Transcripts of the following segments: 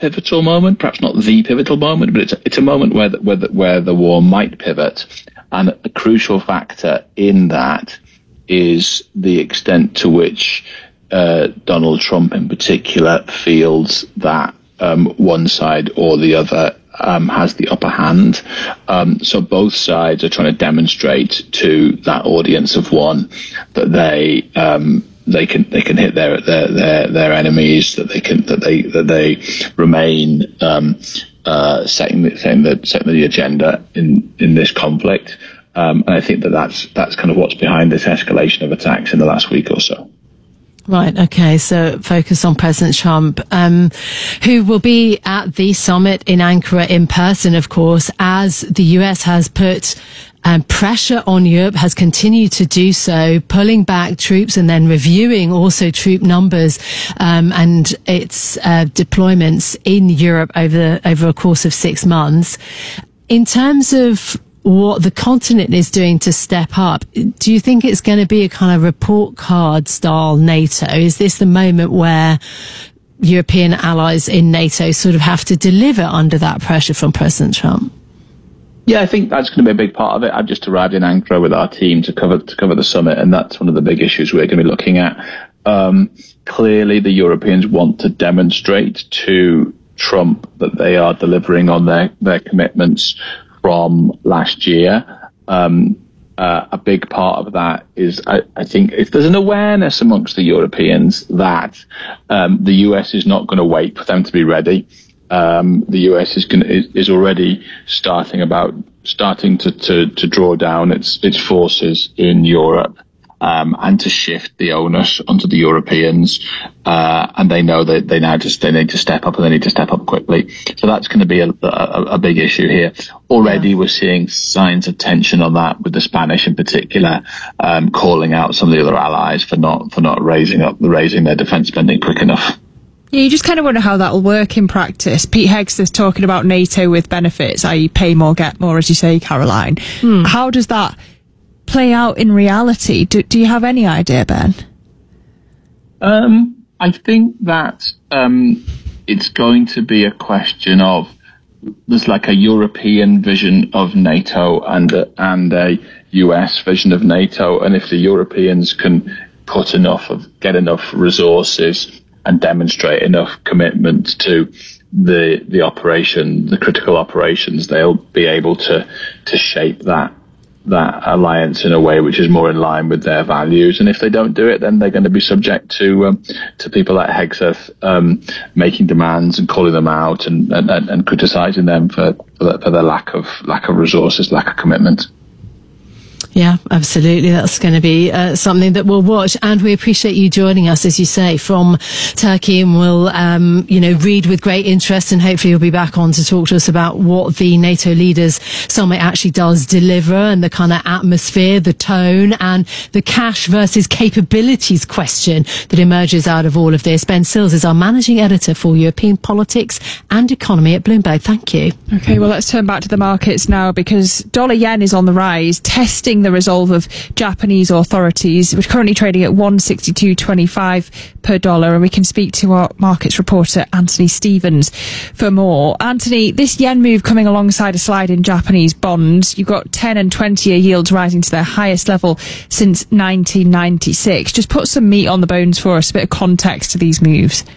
pivotal moment, perhaps not the pivotal moment, but it's a moment where the war might pivot. And a crucial factor in that is the extent to which Donald Trump in particular feels that one side or the other has the upper hand. So both sides are trying to demonstrate to that audience of one that they can hit their enemies, that they remain setting the agenda in this conflict. And I think that's kind of what's behind this escalation of attacks in the last week or so. Right. Okay. So focus on President Trump, who will be at the summit in Ankara in person, of course, as the US has put pressure on Europe, has continued to do so, pulling back troops and then reviewing also troop numbers and its deployments in Europe over a course of 6 months. In terms of what the continent is doing to step up, do you think it's going to be a kind of report card style NATO? Is this the moment where European allies in NATO sort of have to deliver under that pressure from President Trump? Yeah, I think that's going to be a big part of it. I've just arrived in Ankara with our team to cover the summit, and that's one of the big issues we're going to be looking at. Clearly, the Europeans want to demonstrate to Trump that they are delivering on their commitments from last year. A big part of that is, I think, there's an awareness amongst the Europeans that the US is not going to wait for them to be ready. The US is already starting to draw down its forces in Europe. And to shift the onus onto the Europeans, and they know that they need to step up, and they need to step up quickly. So that's going to be a big issue here. Already, we're seeing signs of tension on that, with the Spanish in particular calling out some of the other allies for not raising their defence spending quick enough. Yeah, you just kind of wonder how that'll work in practice. Pete Hegseth's talking about NATO with benefits, i.e. pay more, get more, as you say, Caroline. How does that play out in reality? Do you have any idea, Ben? I think that it's going to be a question of, there's like a European vision of NATO and a US vision of NATO, and if the Europeans can get enough resources and demonstrate enough commitment to the operation, the critical operations, they'll be able to shape that alliance in a way which is more in line with their values. And if they don't do it, then they're going to be subject to people like Hegseth making demands and calling them out and criticising them for their lack of resources, lack of commitment. Yeah, absolutely. That's going to be something that we'll watch. And we appreciate you joining us, as you say, from Turkey. And we'll, read with great interest, and hopefully you'll be back on to talk to us about what the NATO Leaders Summit actually does deliver, and the kind of atmosphere, the tone, and the cash versus capabilities question that emerges out of all of this. Ben Sills is our managing editor for European politics and economy at Bloomberg. Thank you. Okay, well, let's turn back to the markets now, because dollar yen is on the rise, testing the resolve of Japanese authorities. We're currently trading at 162.25 per dollar, and we can speak to our markets reporter Anthony Stevens for more. Anthony, this yen move coming alongside a slide in Japanese bonds. You've got 10 and 20-year yields rising to their highest level since 1996. Just put some meat on the bones for us, a bit of context to these moves.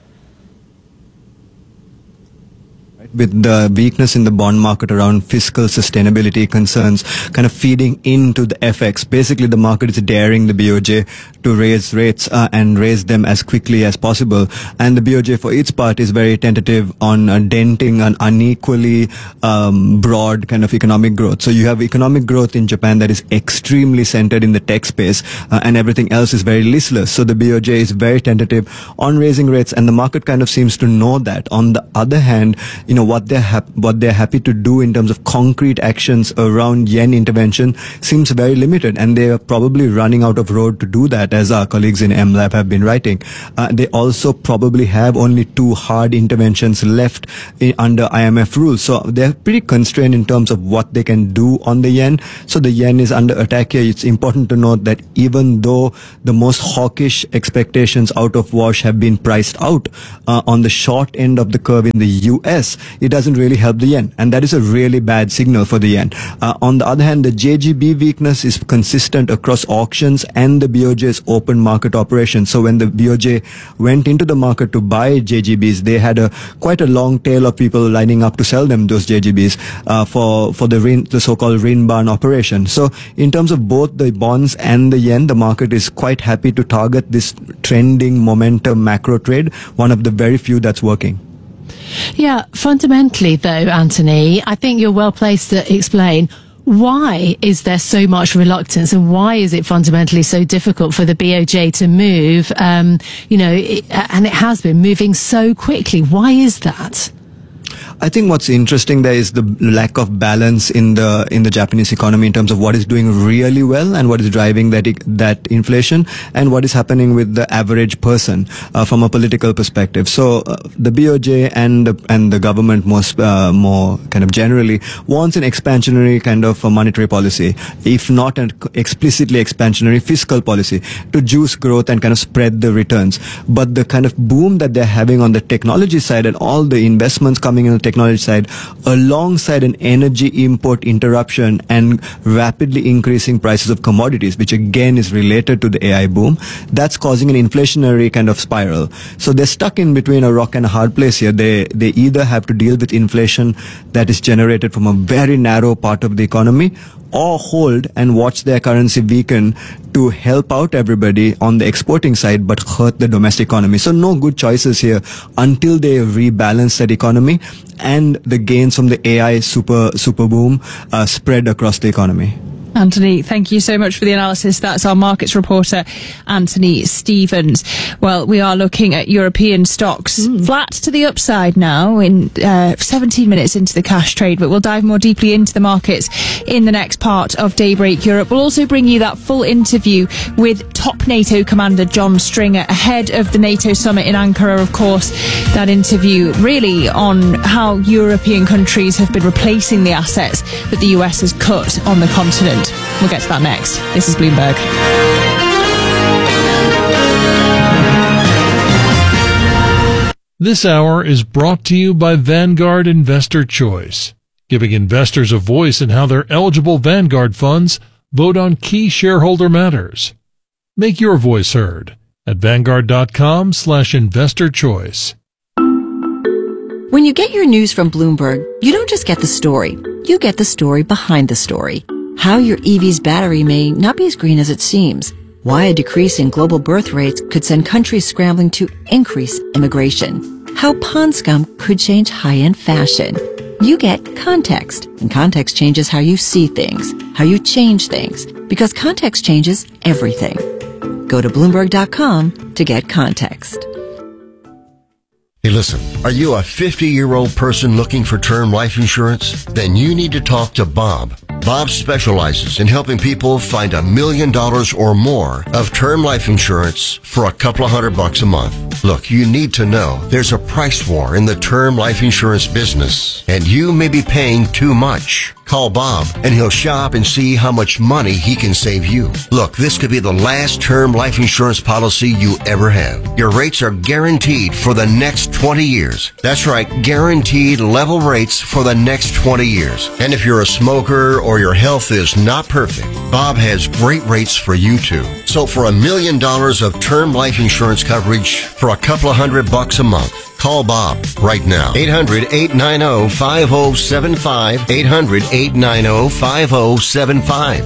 With the weakness in the bond market around fiscal sustainability concerns kind of feeding into the FX, basically the market is daring the BOJ to raise rates and raise them as quickly as possible. And the BOJ, for its part, is very tentative on denting an unequally broad kind of economic growth. So you have economic growth in Japan that is extremely centered in the tech space, and everything else is very listless. So the BOJ is very tentative on raising rates, and the market kind of seems to know that. On the other hand, what they're happy to do in terms of concrete actions around yen intervention seems very limited, and they are probably running out of road to do that, as our colleagues in MLab have been writing. They also probably have only 2 hard interventions left under IMF rules, so they're pretty constrained in terms of what they can do on the yen. So the yen is under attack here. It's important to note that even though the most hawkish expectations out of wash have been priced out on the short end of the curve in the US, it doesn't really help the yen, and that is a really bad signal for the yen. On the other hand, the JGB weakness is consistent across auctions and the BOJ's open market operations. So when the BOJ went into the market to buy JGBs, they had quite a long tail of people lining up to sell them those JGBs for the so-called Rinban operation. So in terms of both the bonds and the yen, the market is quite happy to target this trending momentum macro trade, one of the very few that's working. Yeah, fundamentally though, Anthony, I think you're well placed to explain why is there so much reluctance, and why is it fundamentally so difficult for the BOJ to move, and it has been moving so quickly. Why is that? I think what's interesting there is the lack of balance in the Japanese economy in terms of what is doing really well and what is driving that inflation, and what is happening with the average person from a political perspective. So the BOJ and the government more kind of generally wants an expansionary kind of monetary policy, if not an explicitly expansionary fiscal policy, to juice growth and kind of spread the returns. But the kind of boom that they're having on the technology side and all the investments coming in the technology side, alongside an energy import interruption and rapidly increasing prices of commodities, which again is related to the AI boom, that's causing an inflationary kind of spiral. So they're stuck in between a rock and a hard place here. They either have to deal with inflation that is generated from a very narrow part of the economy, or hold and watch their currency weaken to help out everybody on the exporting side but hurt the domestic economy. So no good choices here until they rebalance that economy and the gains from the AI super boom spread across the economy. Anthony, thank you so much for the analysis. That's our markets reporter, Anthony Stevens. Well, we are looking at European stocks flat to the upside now in 17 minutes into the cash trade, but we'll dive more deeply into the markets in the next part of Daybreak Europe. We'll also bring you that full interview with top NATO commander John Stringer ahead of the NATO summit in Ankara, of course. That interview really on how European countries have been replacing the assets that the US has cut on the continent. We'll get to that next. This is Bloomberg. This hour is brought to you by Vanguard Investor Choice, giving investors a voice in how their eligible Vanguard funds vote on key shareholder matters. Make your voice heard at Vanguard.com/investor choice. When you get your news from Bloomberg, you don't just get the story. You get the story behind the story. How your EV's battery may not be as green as it seems. Why a decrease in global birth rates could send countries scrambling to increase immigration. How pond scum could change high-end fashion. You get context, and context changes how you see things, how you change things, because context changes everything. Go to Bloomberg.com to get context. Hey, listen, are you a 50-year-old person looking for term life insurance? Then you need to talk to Bob. Bob specializes in helping people find $1 million or more of term life insurance for a couple of $100 a month. Look, you need to know there's a price war in the term life insurance business, and you may be paying too much. Call Bob, and he'll shop and see how much money he can save you. Look, this could be the last term life insurance policy you ever have. Your rates are guaranteed for the next 20 years. That's right, guaranteed level rates for the next 20 years. And if you're a smoker or your health is not perfect, Bob has great rates for you too. So for $1 million of term life insurance coverage for a couple of $100 a month, call Bob right now. 800-890-5075. 800-890-5075.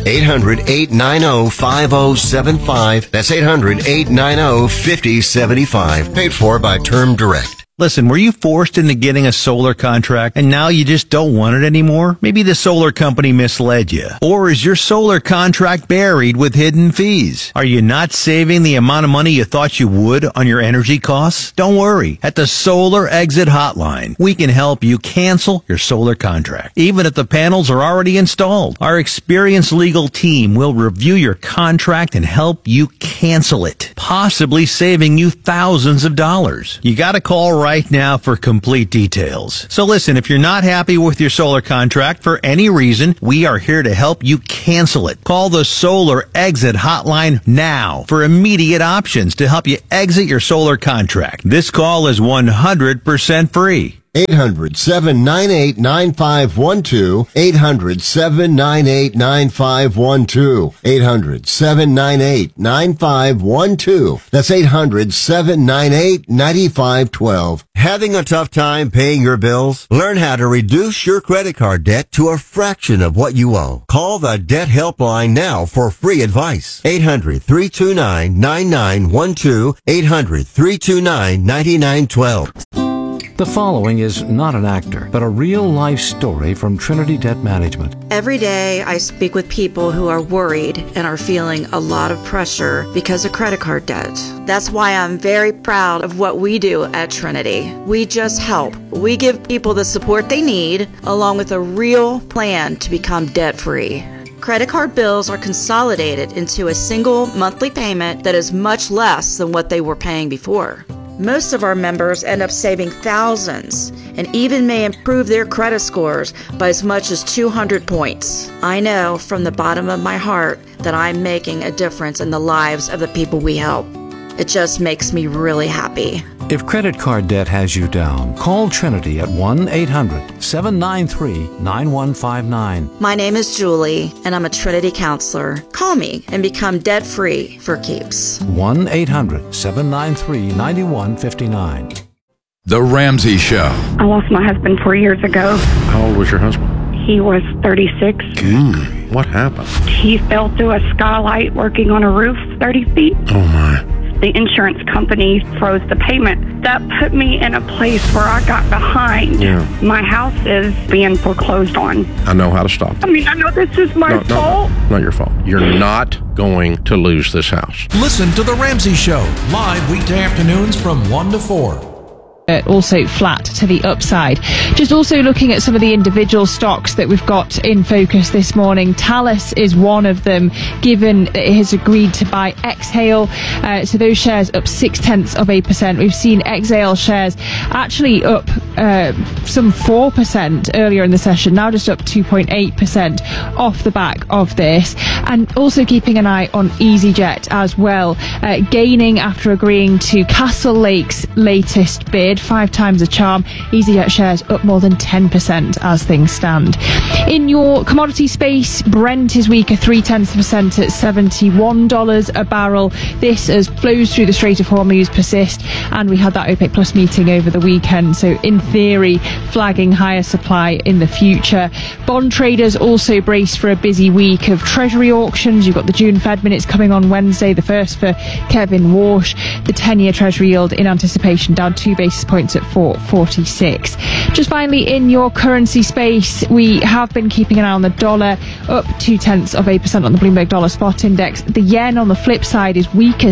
800-890-5075. That's 800-890-5075. Paid for by Term Direct. Listen, were you forced into getting a solar contract and now you just don't want it anymore? Maybe the solar company misled you. Or is your solar contract buried with hidden fees? Are you not saving the amount of money you thought you would on your energy costs? Don't worry. At the Solar Exit Hotline, we can help you cancel your solar contract, even if the panels are already installed. Our experienced legal team will review your contract and help you cancel it, possibly saving you thousands of dollars. You gotta call right now for complete details. So listen, if you're not happy with your solar contract for any reason, we are here to help you cancel it. Call the Solar Exit Hotline now for immediate options to help you exit your solar contract. This call is 100% free. 800-798-9512. 800-798-9512. 800-798-9512. That's 800-798-9512. Having a tough time paying your bills? Learn how to reduce your credit card debt to a fraction of what you owe. Call the Debt Helpline now for free advice. 800-329-9912. 800-329-9912. The following is not an actor, but a real-life story from Trinity Debt Management. Every day I speak with people who are worried and are feeling a lot of pressure because of credit card debt. That's why I'm very proud of what we do at Trinity. We just help. We give people the support they need, along with a real plan to become debt-free. Credit card bills are consolidated into a single monthly payment that is much less than what they were paying before. Most of our members end up saving thousands and even may improve their credit scores by as much as 200 points. I know from the bottom of my heart that I'm making a difference in the lives of the people we help. It just makes me really happy. If credit card debt has you down, call Trinity at 1-800-793-9159. My name is Julie, and I'm a Trinity counselor. Call me and become debt-free for keeps. 1-800-793-9159. The Ramsey Show. I lost my husband 4 years ago. How old was your husband? He was 36. What happened? He fell through a skylight working on a roof 30 feet. Oh, my. The insurance company froze the payment. That put me in a place where I got behind. Yeah. My house is being foreclosed on. I know how to stop. I mean, I know this is my fault. No, not your fault. You're not going to lose this house. Listen to The Ramsey Show, live weekday afternoons from 1 to 4. Also flat to the upside. Just also looking at some of the individual stocks that we've got in focus this morning. Thales is one of them, given that it has agreed to buy Exhale. So those shares up 0.6%. We've seen Exhale shares actually up some 4% earlier in the session, now just up 2.8% off the back of this. And also keeping an eye on EasyJet as well, gaining after agreeing to Castle Lake's latest bid. 5 times the charm. EasyJet shares up more than 10% as things stand. In your commodity space, Brent is weaker 0.3% at $71 a barrel. This as flows through the Strait of Hormuz persist, and we had that OPEC Plus meeting over the weekend, so in theory flagging higher supply in the future. Bond traders also brace for a busy week of Treasury auctions. You've got the June Fed minutes coming on Wednesday, the first for Kevin Walsh. The 10-year Treasury yield in anticipation down 2 basis points at 4.46. Just finally, in your currency space, we have been keeping an eye on the dollar, up 0.2% on the Bloomberg Dollar Spot Index. The yen on the flip side is weaker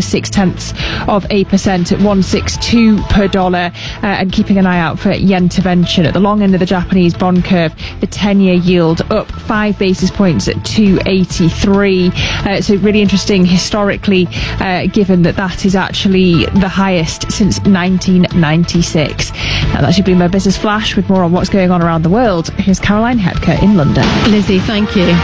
0.6% at 162 per dollar, and keeping an eye out for yen intervention. At the long end of the Japanese bond curve, the 10-year yield up 5 basis points at 283. So really interesting historically, given that is actually the highest since 1996. Now that's your Bloomberg Business Flash. With more on what's going on around the world, here's Caroline Hepker in London. Lizzie, thank you.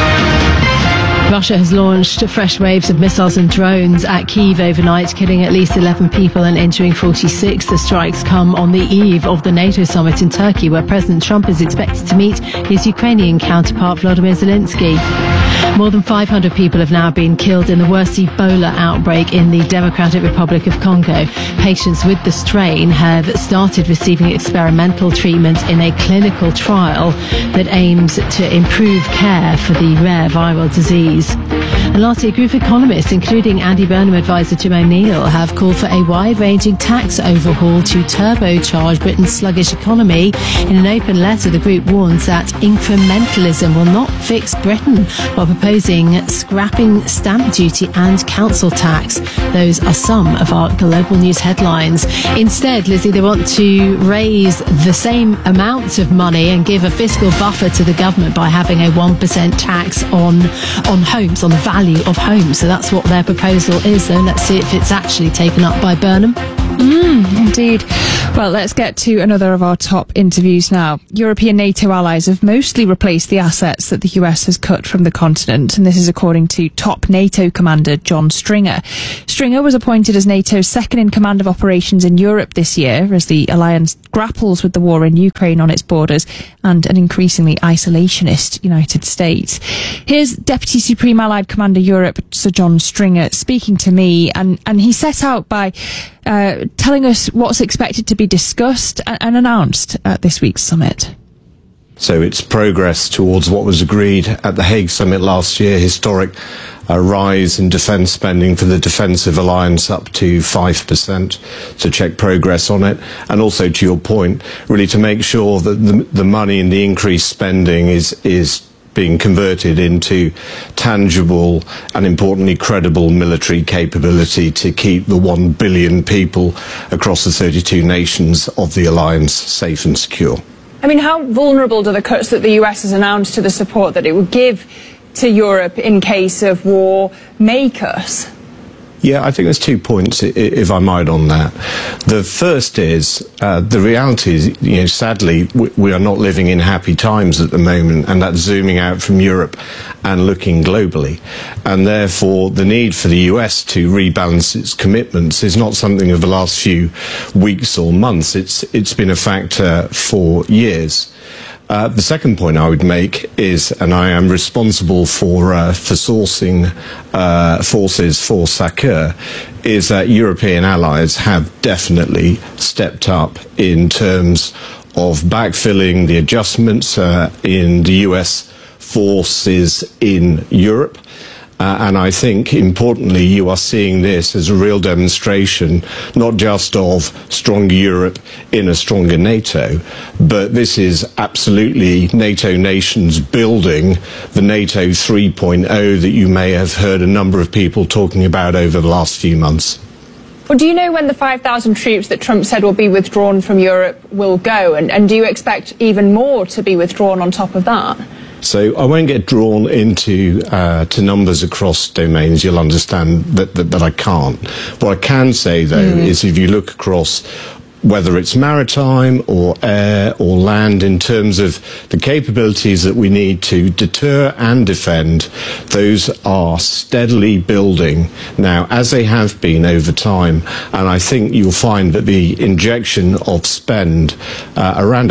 Russia has launched fresh waves of missiles and drones at Kyiv overnight, killing at least 11 people and injuring 46. The strikes come on the eve of the NATO summit in Turkey, where President Trump is expected to meet his Ukrainian counterpart Volodymyr Zelensky. More than 500 people have now been killed in the worst Ebola outbreak in the Democratic Republic of Congo. Patients with the strain have started receiving experimental treatment in a clinical trial that aims to improve care for the rare viral disease. And lastly, a group of economists, including Andy Burnham advisor Jim O'Neill, have called for a wide-ranging tax overhaul to turbocharge Britain's sluggish economy. In an open letter, the group warns that incrementalism will not fix Britain, while proposing scrapping stamp duty and council tax. Those are some of our global news headlines. Instead, Lizzie, they want to raise the same amount of money and give a fiscal buffer to the government by having a 1% tax on homes, on the value of homes. So that's what their proposal is, though. Let's see if it's actually taken up by Burnham. Indeed. Well, let's get to another of our top interviews now. European NATO allies have mostly replaced the assets that the US has cut from the continent, and this is according to top NATO commander John Stringer. Stringer was appointed as NATO's second-in-command of operations in Europe this year as the alliance grapples with the war in Ukraine on its borders and an increasingly isolationist United States. Here's Deputy Supreme Allied Commander Europe, Sir John Stringer, speaking to me, and he set out by telling us what's expected to be discussed and announced at this week's summit. So it's progress towards what was agreed at the Hague summit last year, historic rise in defence spending for the defensive alliance up to 5%, to check progress on it. And also, to your point, really to make sure that the money and the increased spending is being converted into tangible and, importantly, credible military capability to keep the 1 billion people across the 32 nations of the alliance safe and secure. I mean, how vulnerable do the cuts that the US has announced to the support that it would give to Europe in case of war make us? Yeah, I think there's 2 points, if I might, on that. The first is the reality is, sadly, we are not living in happy times at the moment, and that's zooming out from Europe and looking globally. And therefore, the need for the US to rebalance its commitments is not something of the last few weeks or months. It's been a factor for years. The second point I would make is, and I am responsible for sourcing forces for SACEUR, is that European allies have definitely stepped up in terms of backfilling the adjustments in the US forces in Europe. And I think, importantly, you are seeing this as a real demonstration, not just of stronger Europe in a stronger NATO, but this is absolutely NATO nations building the NATO 3.0 that you may have heard a number of people talking about over the last few months. Well, do you know when the 5,000 troops that Trump said will be withdrawn from Europe will go? And do you expect even more to be withdrawn on top of that? So I won't get drawn into to numbers across domains. You'll understand that I can't. What I can say, though, is if you look across whether it's maritime or air or land, in terms of the capabilities that we need to deter and defend, those are steadily building now, as they have been over time. And I think you'll find that the injection of spend, around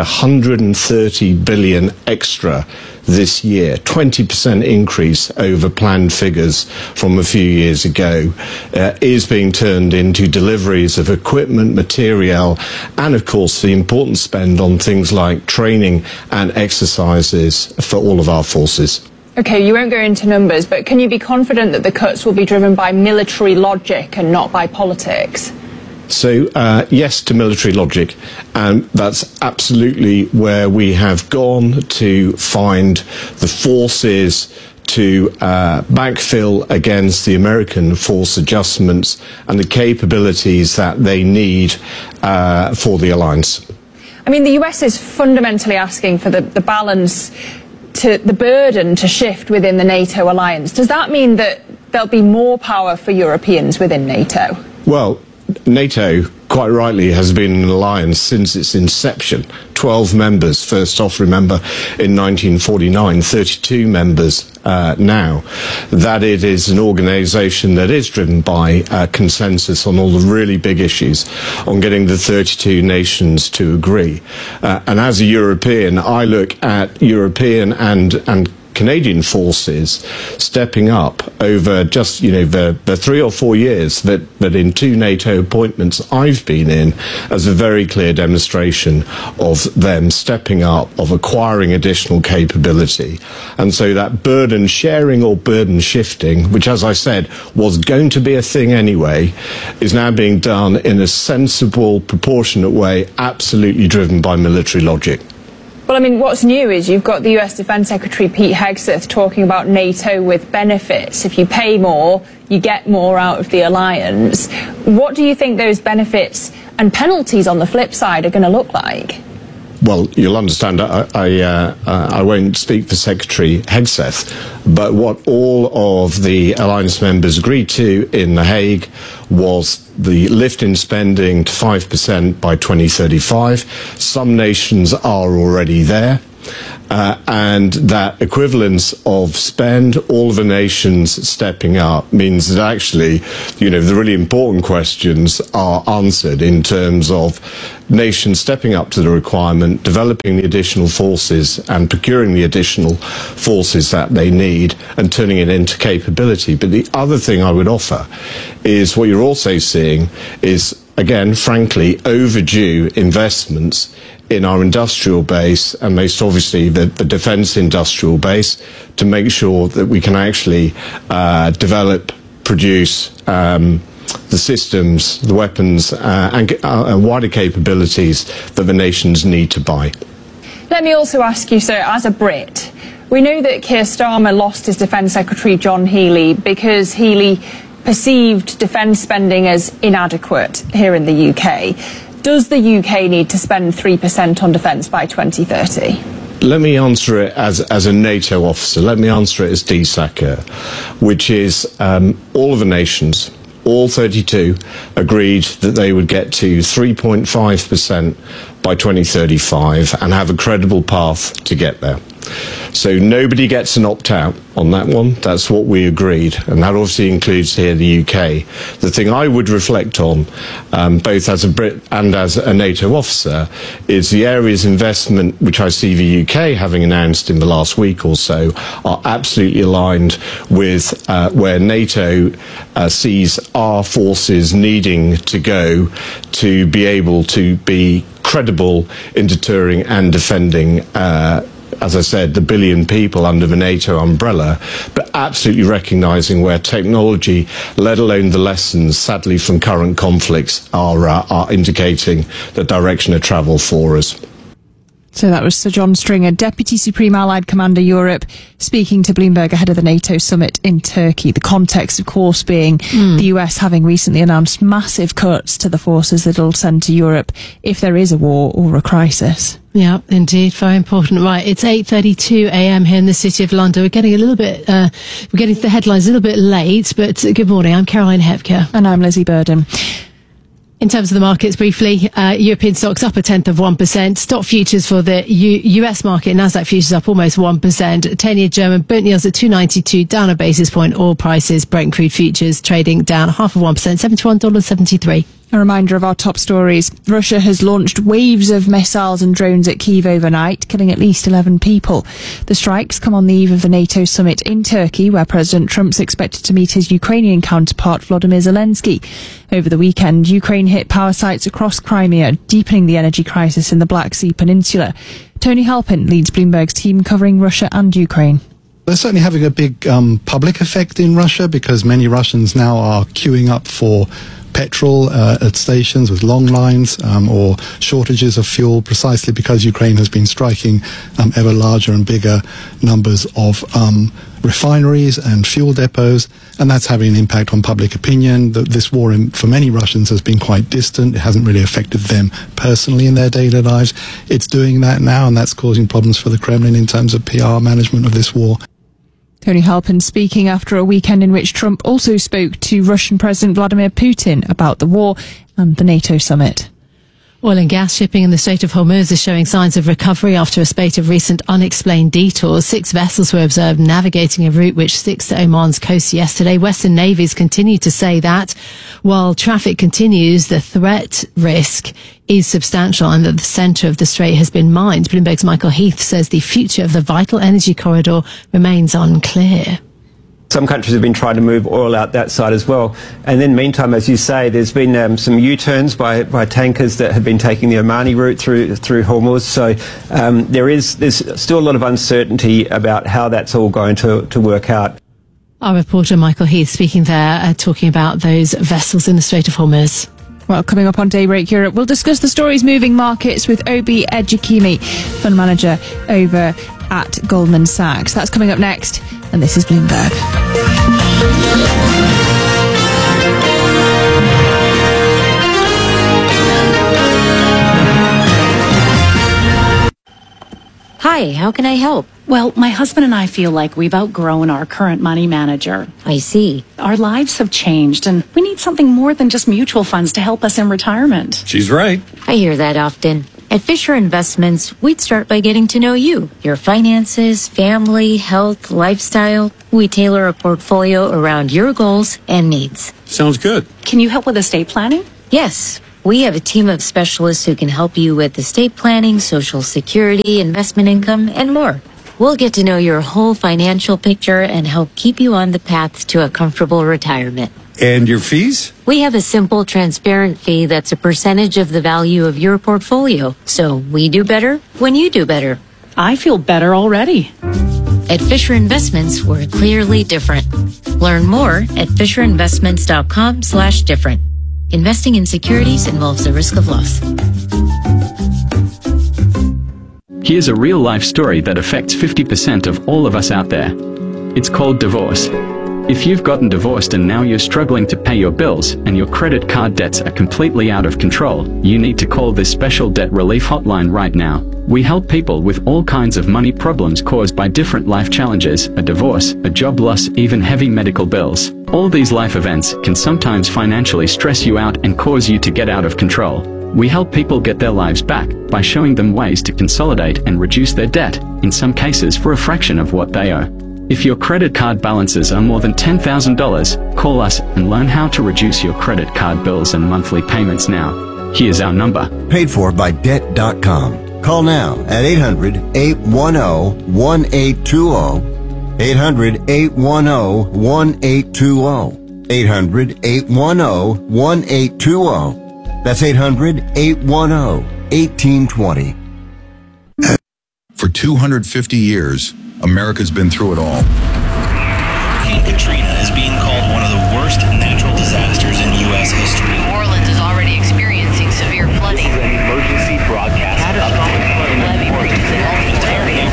130 billion extra this year, 20% increase over planned figures from a few years ago, is being turned into deliveries of equipment, material, and of course the important spend on things like training and exercises for all of our forces. Okay, you won't go into numbers, but can you be confident that the cuts will be driven by military logic and not by politics? So, yes to military logic, and that's absolutely where we have gone to find the forces to backfill against the American force adjustments and the capabilities that they need for the alliance. I mean, the US is fundamentally asking for the balance, the burden to shift within the NATO alliance. Does that mean that there'll be more power for Europeans within NATO? Well, NATO, quite rightly, has been an alliance since its inception. 12 members, first off, remember, in 1949, 32 members now. That it is an organisation that is driven by consensus on all the really big issues, on getting the 32 nations to agree. And as a European, I look at European and Canadian forces stepping up over just, the 3 or 4 years that in 2 NATO appointments I've been in as a very clear demonstration of them stepping up, of acquiring additional capability. And so that burden sharing or burden shifting, which, as I said, was going to be a thing anyway, is now being done in a sensible, proportionate way, absolutely driven by military logic. Well, I mean, what's new is you've got the US Defence Secretary Pete Hegseth talking about NATO with benefits. If you pay more, you get more out of the alliance. What do you think those benefits and penalties on the flip side are going to look like? Well, you'll understand, I won't speak for Secretary Hegseth, but what all of the alliance members agreed to in The Hague was the lift in spending to 5% by 2035. Some nations are already there. And that equivalence of spend, all of the nations stepping up, means that actually, the really important questions are answered in terms of nations stepping up to the requirement, developing the additional forces and procuring the additional forces that they need and turning it into capability. But the other thing I would offer is what you're also seeing is, again, frankly, overdue investments in our industrial base, and most obviously the defence industrial base, to make sure that we can actually develop, produce the systems, the weapons, and wider capabilities that the nations need to buy. Let me also ask you, sir, as a Brit, we know that Keir Starmer lost his Defence Secretary John Healey because Healey perceived defence spending as inadequate here in the UK. Does the UK need to spend 3% on defence by 2030? Let me answer it as a NATO officer. Let me answer it as DSACR, which is all of the nations, all 32, agreed that they would get to 3.5% by 2035 and have a credible path to get there. So nobody gets an opt-out on that one. That's what we agreed, and that obviously includes here the UK. The thing I would reflect on, both as a Brit and as a NATO officer, is the areas of investment which I see the UK having announced in the last week or so are absolutely aligned with where NATO sees our forces needing to go to be able to be credible in deterring and defending as I said, the billion people under the NATO umbrella, but absolutely recognising where technology, let alone the lessons, sadly, from current conflicts, are indicating the direction of travel for us. So that was Sir John Stringer, Deputy Supreme Allied Commander Europe, speaking to Bloomberg ahead of the NATO summit in Turkey. The context, of course, being the US having recently announced massive cuts to the forces that it'll send to Europe if there is a war or a crisis. Yeah, indeed. Very important. Right. It's 8:32 a.m. here in the City of London. We're getting we're getting to the headlines a little bit late, but good morning. I'm Caroline Hepker. And I'm Lizzie Burden. In terms of the markets, briefly, European stocks up 0.1%. Stock futures for the US market, Nasdaq futures up almost 1%. 10-year German Bund yields at 292, down a basis point. Oil prices, Brent crude futures trading down 0.5%, $71.73. A reminder of our top stories. Russia has launched waves of missiles and drones at Kyiv overnight, killing at least 11 people. The strikes come on the eve of the NATO summit in Turkey, where President Trump's expected to meet his Ukrainian counterpart, Volodymyr Zelensky. Over the weekend, Ukraine hit power sites across Crimea, deepening the energy crisis in the Black Sea Peninsula. Tony Halpin leads Bloomberg's team covering Russia and Ukraine. They're certainly having a big public effect in Russia, because many Russians now are queuing up for petrol at stations with long lines or shortages of fuel, precisely because Ukraine has been striking ever larger and bigger numbers of refineries and fuel depots, and that's having an impact on public opinion. This war for many Russians has been quite distant. It hasn't really affected them personally in their daily lives. It's doing that now, and that's causing problems for the Kremlin in terms of PR management of this war. Tony Halpin speaking after a weekend in which Trump also spoke to Russian President Vladimir Putin about the war and the NATO summit. Oil and gas shipping in the Strait of Hormuz is showing signs of recovery after a spate of recent unexplained detours. 6 vessels were observed navigating a route which sticks to Oman's coast yesterday. Western navies continue to say that while traffic continues, the threat risk is substantial and that the centre of the strait has been mined. Bloomberg's Michael Heath says the future of the vital energy corridor remains unclear. Some countries have been trying to move oil out that side as well. And then meantime, as you say, there's been some U-turns by tankers that have been taking the Omani route through Hormuz. So there's still a lot of uncertainty about how that's all going to work out. Our reporter Michael Heath speaking there, talking about those vessels in the Strait of Hormuz. Well, coming up on Daybreak Europe, we'll discuss the stories moving markets with Obi Ejikeme, fund manager over at Goldman Sachs. That's coming up next, and this is Bloomberg. Hi, how can I help? Well, my husband and I feel like we've outgrown our current money manager. I see. Our lives have changed, and we need something more than just mutual funds to help us in retirement. She's right. I hear that often. At Fisher Investments, we'd start by getting to know you, your finances, family, health, lifestyle. We tailor a portfolio around your goals and needs. Sounds good. Can you help with estate planning? Yes. We have a team of specialists who can help you with estate planning, Social Security, investment income, and more. We'll get to know your whole financial picture and help keep you on the path to a comfortable retirement. And your fees? We have a simple, transparent fee that's a percentage of the value of your portfolio. So we do better when you do better. I feel better already. At Fisher Investments, we're clearly different. Learn more at FisherInvestments.com/different. Investing in securities involves the risk of loss. Here's a real-life story that affects 50% of all of us out there. It's called divorce. If you've gotten divorced and now you're struggling to pay your bills and your credit card debts are completely out of control, you need to call this special debt relief hotline right now. We help people with all kinds of money problems caused by different life challenges, a divorce, a job loss, even heavy medical bills. All these life events can sometimes financially stress you out and cause you to get out of control. We help people get their lives back by showing them ways to consolidate and reduce their debt, in some cases for a fraction of what they owe. If your credit card balances are more than $10,000, call us and learn how to reduce your credit card bills and monthly payments now. Here's our number. Paid for by Debt.com. Call now at 800-810-1820. 800-810-1820. 800-810-1820. That's 800-810-1820. For 250 years, America's been through it all. Hurricane Katrina is being called one of the worst natural disasters in U.S. history. New Orleans is already experiencing severe flooding. This is an emergency broadcast. Catastrophic flooding levee breaches in multiple areas.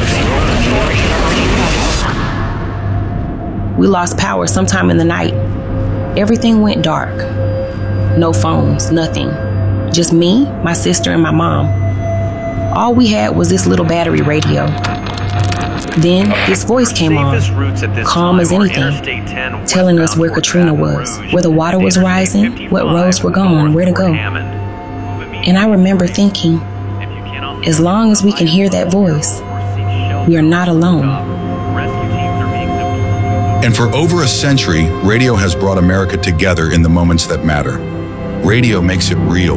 We lost power sometime in the night. Everything went dark. No phones, nothing. Just me, my sister, and my mom. All we had was this little battery radio. Then this voice came on, calm as anything, telling us where Katrina was, where the water was rising, what roads were gone, where to go. And I remember thinking, as long as we can hear that voice, we are not alone. And for over a century, radio has brought America together in the moments that matter. Radio makes it real.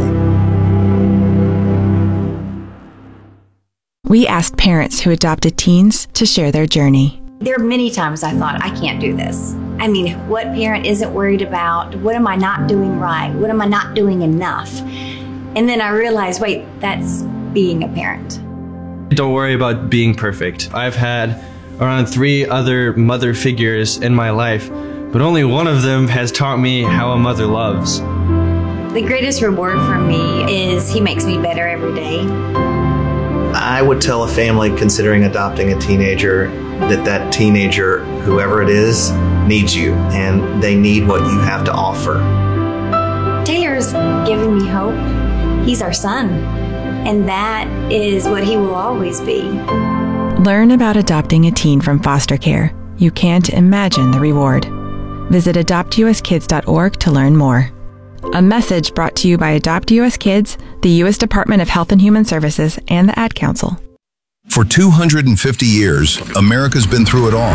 We asked parents who adopted teens to share their journey. There are many times I thought, I can't do this. I mean, what parent isn't worried about? What am I not doing right? What am I not doing enough? And then I realized, wait, that's being a parent. Don't worry about being perfect. I've had around 3 other mother figures in my life, but only one of them has taught me how a mother loves. The greatest reward for me is he makes me better every day. I would tell a family considering adopting a teenager that teenager, whoever it is, needs you, and they need what you have to offer. Taylor's given me hope. He's our son, and that is what he will always be. Learn about adopting a teen from foster care. You can't imagine the reward. Visit adoptuskids.org to learn more. A message brought to you by Adopt US Kids, the U.S. Department of Health and Human Services, and the Ad Council. For 250 years, America's been through it all.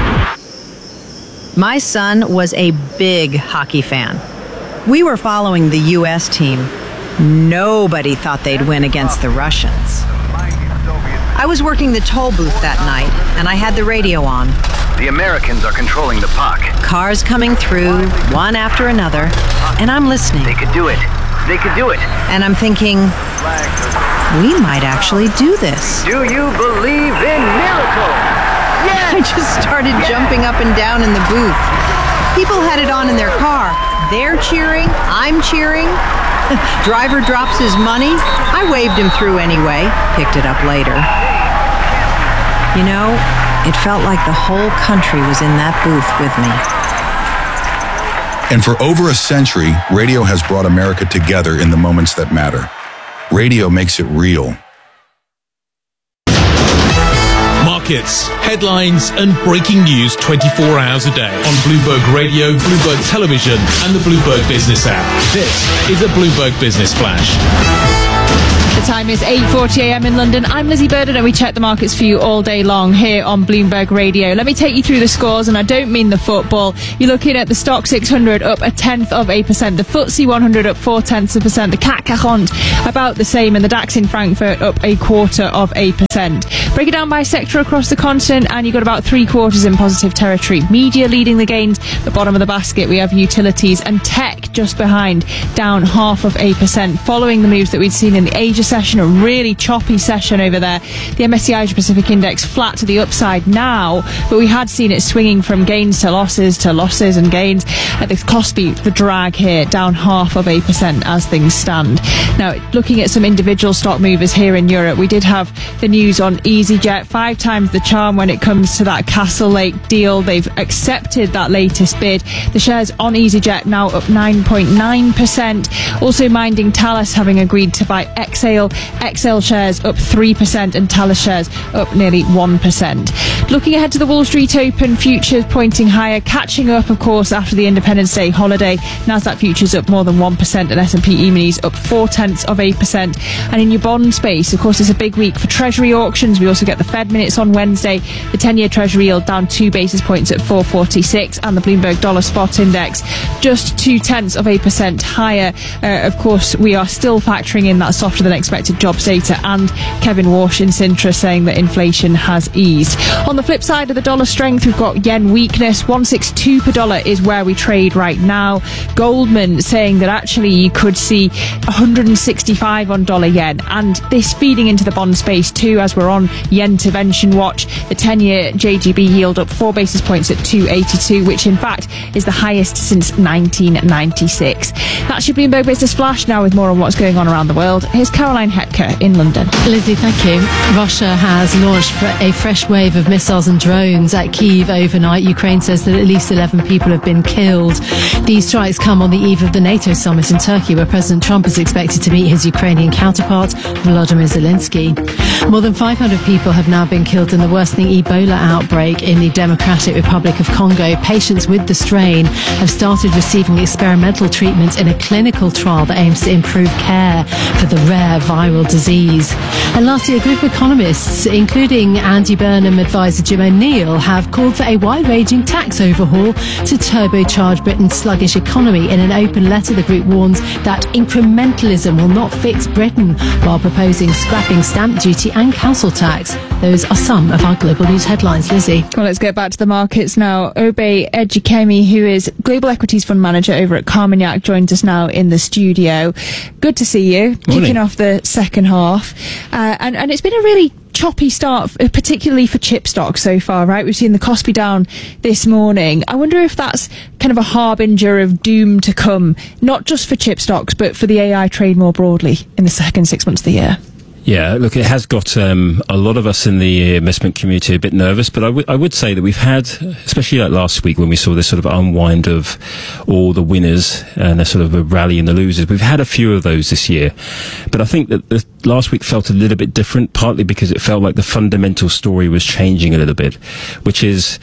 My son was a big hockey fan. We were following the U.S. team. Nobody thought they'd win against the Russians. I was working the toll booth that night, and I had the radio on. The Americans are controlling the puck. Cars coming through, one after another, and I'm listening. They could do it. They could do it. And I'm thinking, we might actually do this. Do you believe in miracles? Yes! I just started jumping up and down in the booth. People had it on in their car. They're cheering, I'm cheering. Driver drops his money. I waved him through anyway, picked it up later. You know, it felt like the whole country was in that booth with me. And for over a century, radio has brought America together in the moments that matter. Radio makes it real. Markets, headlines, and breaking news 24 hours a day on Bloomberg Radio, Bloomberg Television, and the Bloomberg Business app. This is a Bloomberg Business Flash. The time is 8:40 a.m. in London. I'm Lizzie Burden, and we check the markets for you all day long here on Bloomberg Radio. Let me take you through the scores, and I don't mean the football. You're looking at the Stock 600 up 0.1%, the FTSE 100 up 0.4%, the CAC 40 about the same, and the DAX in Frankfurt up 0.25%. Break it down by sector across the continent, and you've got about 3/4 in positive territory. Media leading the gains. The bottom of the basket, we have utilities and tech just behind, down 0.5%, following the moves that we'd seen in the Asia session, a really choppy session over there. The MSCI Asia Pacific Index flat to the upside now, but we had seen it swinging from gains to losses and gains. At the Kospi, the drag here, down 0.5% as things stand. Now, looking at some individual stock movers here in Europe, we did have the news on EasyJet, 5 times the charm when it comes to that Castle Lake deal. They've accepted that latest bid. The shares on EasyJet now up 9.9%. Also minding Thales having agreed to buy Exhale. XL shares up 3% and Thales shares up nearly 1%. Looking ahead to the Wall Street Open, futures pointing higher, catching up, of course, after the Independence Day holiday. Nasdaq futures up more than 1% and S&P E-minis up 0.4%. And in your bond space, of course, it's a big week for Treasury auctions. We also get the Fed minutes on Wednesday. The 10-year Treasury yield down 2 basis points at 4.46, and the Bloomberg Dollar Spot Index just 0.2% higher. Of course, we are still factoring in that softer than expected jobs data, and Kevin Walsh in Sintra saying that inflation has eased. On the flip side of the dollar strength, we've got yen weakness. 162 per dollar is where we trade right now. Goldman saying that actually you could see 165 on dollar yen, and this feeding into the bond space too, as we're on yen intervention watch. The 10-year JGB yield up 4 basis points at 282, which in fact is the highest since 1996. That's your Bloomberg Business Flash. Now with more on what's going on around the world, here's Caroline Hetker in London. Lizzie, thank you. Russia has launched a fresh wave of missiles and drones at Kyiv overnight. Ukraine says that at least 11 people have been killed. These strikes come on the eve of the NATO summit in Turkey, where President Trump is expected to meet his Ukrainian counterpart, Volodymyr Zelensky. More than 500 people have now been killed in the worsening Ebola outbreak in the Democratic Republic of Congo. Patients with the strain have started receiving experimental treatments in a clinical trial that aims to improve care for the rare viral disease. And lastly, a group of economists, including Andy Burnham advisor Jim O'Neill, have called for a wide-ranging tax overhaul to turbocharge Britain's sluggish economy. In an open letter, the group warns that incrementalism will not fix Britain, while proposing scrapping stamp duty and council tax. Those are some of our global news headlines. Lizzie. Well, let's get back to the markets now. Obe Ejikemi, who is Global Equities Fund Manager over at Carmignac, joins us now in the studio. Good to see you. Morning. Kicking off the second half. And it's been a really choppy start, particularly for chip stocks so far, right? We've seen the Kospi down this morning. I wonder if that's kind of a harbinger of doom to come, not just for chip stocks, but for the AI trade more broadly in the second 6 months of the year. Yeah, look, it has got a lot of us in the investment community a bit nervous, but I would say that we've had, especially like last week when we saw this sort of unwind of all the winners and a sort of a rally in the losers, we've had a few of those this year. But I think that the last week felt a little bit different, partly because it felt like the fundamental story was changing a little bit, which is,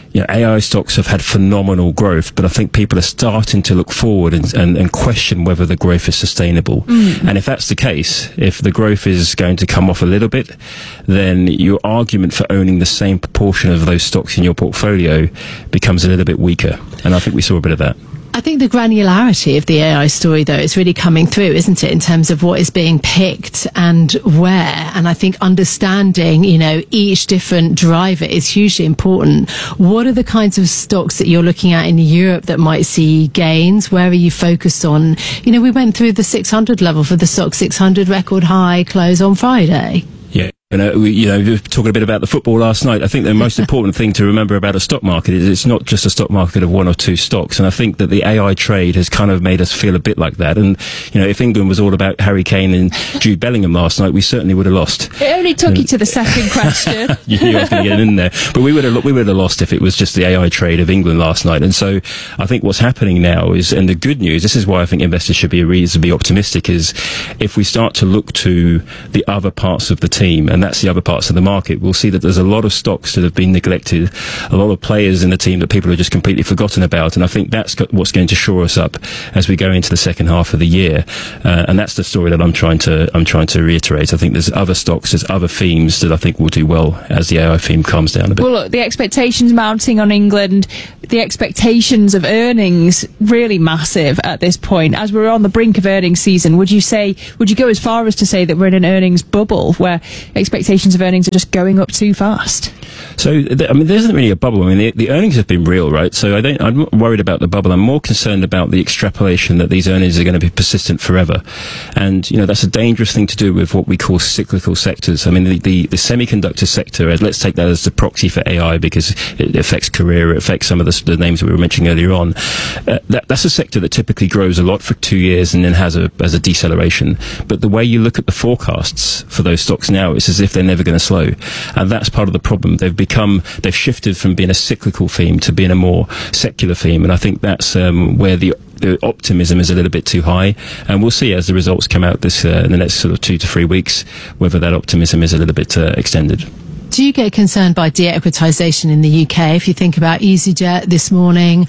AI stocks have had phenomenal growth, but I think people are starting to look forward and question whether the growth is sustainable. And if that's the case, if the growth is going to come off a little bit, then your argument for owning the same proportion of those stocks in your portfolio becomes a little bit weaker. And I think we saw a bit of that. I think the granularity of the AI story, though, is really coming through, isn't it, in terms of what is being picked and where. And I think understanding, each different driver is hugely important. What are the kinds of stocks that you're looking at in Europe that might see gains? Where are you focused on? We went through the 600 level for the stock 600 record high close on Friday. Yeah. We were talking a bit about the football last night. I think the most important thing to remember about a stock market is it's not just a stock market of one or two stocks. And I think that the AI trade has kind of made us feel a bit like that. And, if England was all about Harry Kane and Jude Bellingham last night, we certainly would have lost. It only took you to the second question. You knew I was going to get in there. But we would have lost if it was just the AI trade of England last night. And so I think what's happening now is, and the good news, this is why I think investors should be reasonably optimistic, is if we start to look to the other parts of the team, and that's the other parts of the market, we'll see that there's a lot of stocks that have been neglected, a lot of players in the team that people have just completely forgotten about, and I think that's what's going to shore us up as we go into the second half of the year, and that's the story that I'm trying to reiterate. I think there's other stocks, there's other themes that I think will do well as the AI theme calms down a bit. Well, look, the expectations mounting on England, the expectations of earnings really massive at this point. As we're on the brink of earnings season, would you go as far as to say that we're in an earnings bubble where expectations of earnings are just going up too fast? So, there isn't really a bubble. The earnings have been real, right? So I'm not worried about the bubble. I'm more concerned about the extrapolation that these earnings are going to be persistent forever. And, that's a dangerous thing to do with what we call cyclical sectors. The semiconductor sector, let's take that as the proxy for AI because it affects Korea, it affects some of the names that we were mentioning earlier on. That's a sector that typically grows a lot for 2 years and then has a deceleration. But the way you look at the forecasts for those stocks now, it's as if they're never going to slow. And that's part of the problem. They've shifted from being a cyclical theme to being a more secular theme. And I think that's where the optimism is a little bit too high. And we'll see as the results come out in the next sort of 2 to 3 weeks, whether that optimism is a little bit extended. Do you get concerned by de-equitization in the UK? If you think about EasyJet this morning,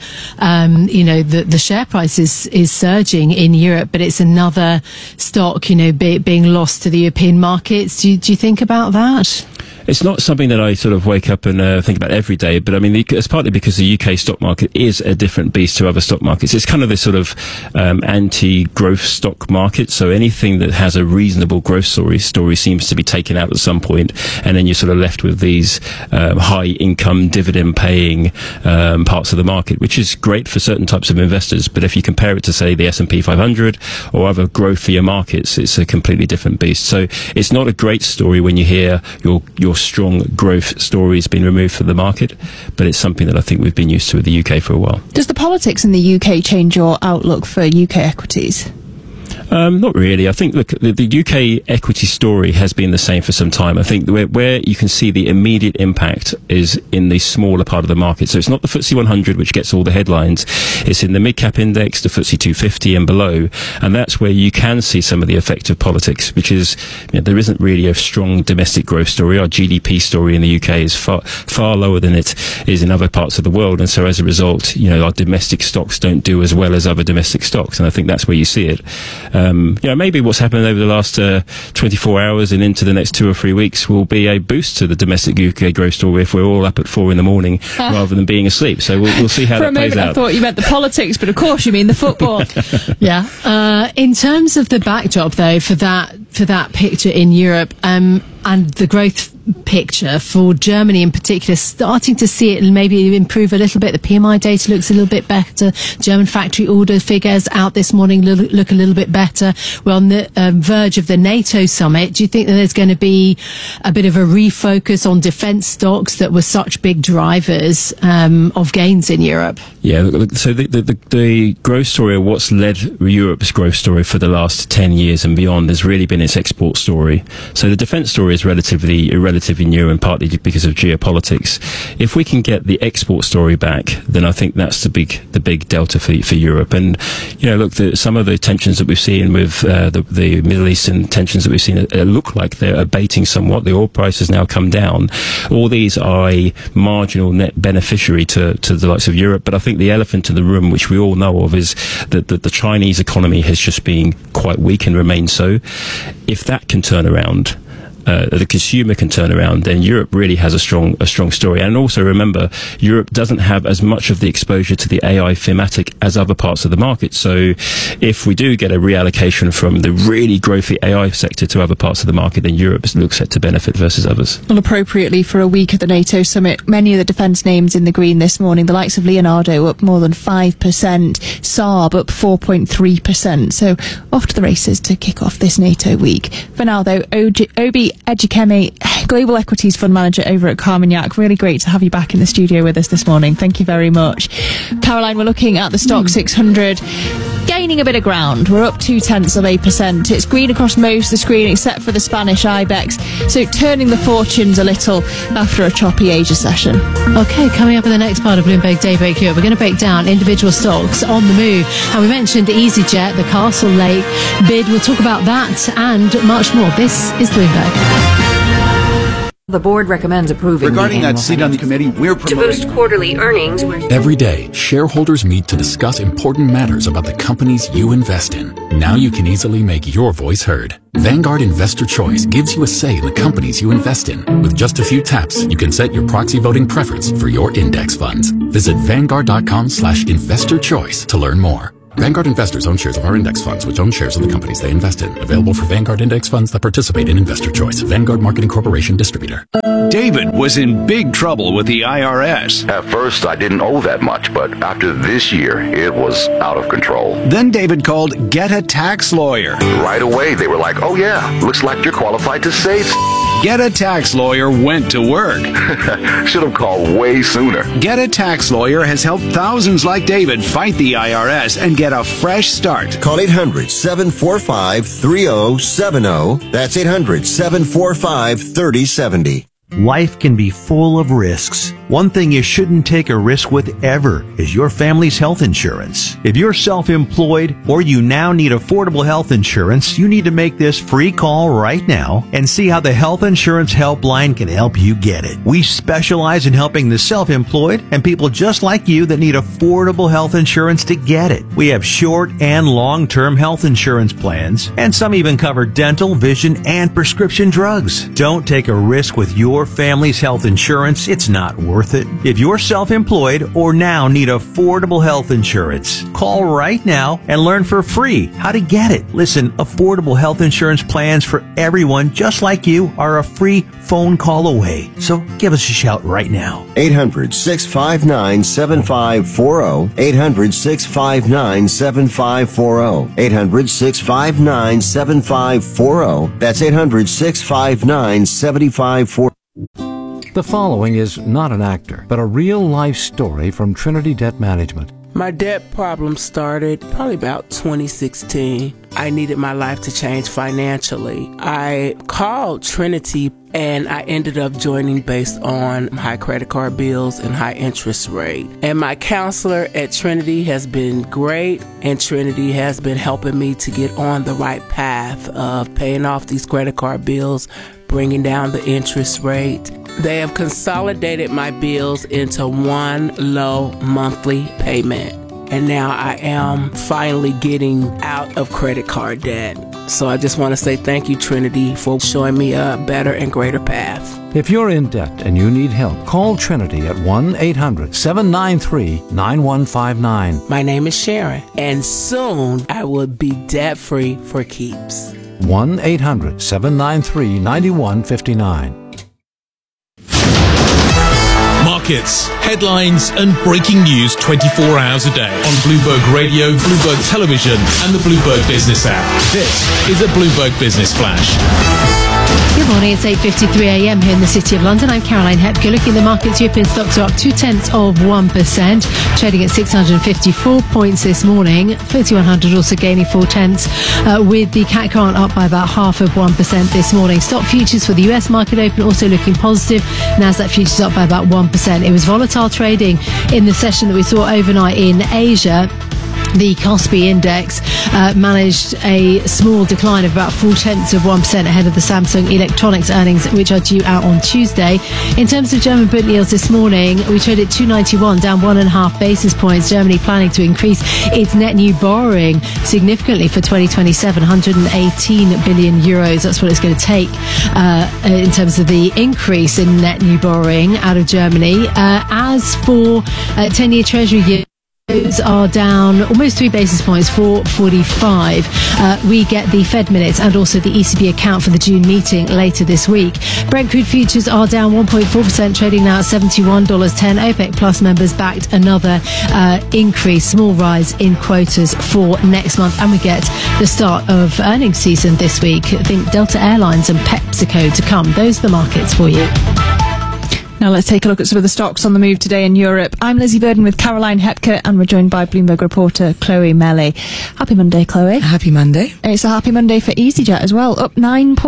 the share price is surging in Europe, but it's another stock, being lost to the European markets. Do you think about that? It's not something that I sort of wake up and think about every day, but it's partly because the UK stock market is a different beast to other stock markets. It's kind of this sort of anti-growth stock market. So anything that has a reasonable growth story seems to be taken out at some point, and then you're sort of left with these high income dividend paying parts of the market, which is great for certain types of investors. But if you compare it to, say, the S&P 500 or other growthier markets, it's a completely different beast. So it's not a great story when you hear your strong growth stories being removed from the market, but it's something that I think we've been used to with the UK for a while. Does the politics in the UK change your outlook for UK equities? Not really. I think, look, the UK equity story has been the same for some time. I think where you can see the immediate impact is in the smaller part of the market. So it's not the FTSE 100, which gets all the headlines. It's in the mid-cap index, the FTSE 250 and below. And that's where you can see some of the effect of politics, which is, there isn't really a strong domestic growth story. Our GDP story in the UK is far lower than it is in other parts of the world. And so as a result, our domestic stocks don't do as well as other domestic stocks. And I think that's where you see it. Maybe what's happened over the last 24 hours and into the next 2 or 3 weeks will be a boost to the domestic UK growth story if we're all up at 4 a.m. rather than being asleep. So we'll see how that plays out. For a moment I thought you meant the politics, but of course you mean the football. Yeah. In terms of the backdrop, though, for that picture in Europe, and the growth picture for Germany in particular, starting to see it maybe improve a little bit. The PMI data looks a little bit better. German factory order figures out this morning look a little bit better. We're on the verge of the NATO summit. Do you think that there's going to be a bit of a refocus on defence stocks that were such big drivers of gains in Europe? Yeah, so the growth story, or what's led Europe's growth story for the last 10 years and beyond, has really been in its export story. So the defence story is relatively new, and partly because of geopolitics. If we can get the export story back, then I think that's the big delta for Europe. And look, some of the tensions that we've seen with the Middle Eastern tensions that we've seen look like they're abating somewhat. The oil price has now come down. All these are a marginal net beneficiary to the likes of Europe. But I think the elephant in the room, which we all know of, is that the Chinese economy has just been quite weak and remains so. If that can turn around, the consumer can turn around, then Europe really has a strong story. And also remember, Europe doesn't have as much of the exposure to the AI thematic as other parts of the market. So if we do get a reallocation from the really growthy AI sector to other parts of the market, then Europe looks set to benefit versus others. Well, appropriately for a week at the NATO summit, many of the defence names in the green this morning, the likes of Leonardo up more than 5%, Saab up 4.3%. So off to the races to kick off this NATO week. For now, though, Obi Ejikeme, Global Equities Fund Manager over at Carmignac. Really great to have you back in the studio with us this morning. Thank you very much. Caroline, we're looking at the Stock 600 gaining a bit of ground. We're up 0.2%. It's green across most of the screen except for the Spanish IBEX. So turning the fortunes a little after a choppy Asia session. Okay, coming up in the next part of Bloomberg Daybreak Europe, we're going to break down individual stocks on the move. And we mentioned EasyJet, the Castle Lake bid. We'll talk about that and much more. This is Bloomberg. The board recommends approving. Regarding that seat on the committee, we're promoting. To boost quarterly earnings. Every day, shareholders meet to discuss important matters about the companies you invest in. Now you can easily make your voice heard. Vanguard Investor Choice gives you a say in the companies you invest in. With just a few taps, you can set your proxy voting preference for your index funds. Visit Vanguard.com/investorchoice to learn more. Vanguard investors own shares of our index funds, which own shares of the companies they invest in. Available for Vanguard index funds that participate in Investor Choice. Vanguard Marketing Corporation distributor. David was in big trouble with the IRS. At first, I didn't owe that much, but after this year, it was out of control. Then David called Get a Tax Lawyer. Right away, they were like, oh yeah, looks like you're qualified to save. Get a Tax Lawyer went to work. Should have called way sooner. Get a Tax Lawyer has helped thousands like David fight the IRS and get a fresh start. Call 800-745-3070. That's 800-745-3070. Life can be full of risks. One thing you shouldn't take a risk with ever is your family's health insurance. If you're self-employed or you now need affordable health insurance, you need to make this free call right now and see how the Health Insurance Helpline can help you get it. We specialize in helping the self-employed and people just like you that need affordable health insurance to get it. We have short and long-term health insurance plans, and some even cover dental, vision, and prescription drugs. Don't take a risk with your family's health insurance. It's not worth it. If you're self-employed or now need affordable health insurance, call right now and learn for free how to get it. Listen, affordable health insurance plans for everyone just like you are a free phone call away. So give us a shout right now. 800-659-7540. 800-659-7540. 800-659-7540. That's 800-659-7540. The following is not an actor, but a real-life story from Trinity Debt Management. My debt problem started probably about 2016. I needed my life to change financially. I called Trinity and I ended up joining based on high credit card bills and high interest rate. And my counselor at Trinity has been great, and Trinity has been helping me to get on the right path of paying off these credit card bills, bringing down the interest rate. They have consolidated my bills into one low monthly payment. And now I am finally getting out of credit card debt. So I just want to say thank you, Trinity, for showing me a better and greater path. If you're in debt and you need help, call Trinity at 1-800-793-9159. My name is Sharon, and soon I will be debt-free for keeps. 1-800-793-9159. Markets, headlines, and breaking news 24 hours a day on Bloomberg Radio, Bloomberg Television, and the Bloomberg Business app. This is a Bloomberg Business Flash. Good morning, it's 8:53 a.m. here in the City of London. I'm Caroline Hepker. Looking at the markets, European stocks are up 0.2%, trading at 654 points this morning. 3100 also gaining 0.4, with the CAC Grant up by about 0.5% this morning. Stock futures for the US market open also looking positive. Nasdaq futures up by about 1%. It was volatile trading in the session that we saw overnight in Asia. The Kospi index managed a small decline of about 0.4% ahead of the Samsung Electronics earnings, which are due out on Tuesday. In terms of German Bund yields this morning, we traded 291, down 1.5 basis points. Germany planning to increase its net new borrowing significantly for 2027, 118 billion euros. That's what it's going to take in terms of the increase in net new borrowing out of Germany. As for 10-year Treasury yield, are down almost 3 basis points, 4.45. We get the Fed minutes and also the ECB account for the June meeting later this week. Brent crude futures are down 1.4%, trading now at $71.10. OPEC Plus members backed another increase, small rise in quotas for next month. And we get the start of earnings season this week. I think Delta Airlines and PepsiCo to come. Those are the markets for you. Now let's take a look at some of the stocks on the move today in Europe. I'm Lizzie Burden with Caroline Hepker, and we're joined by Bloomberg reporter Chloe Melly. Happy Monday, Chloe. Happy Monday. It's a happy Monday for EasyJet as well, up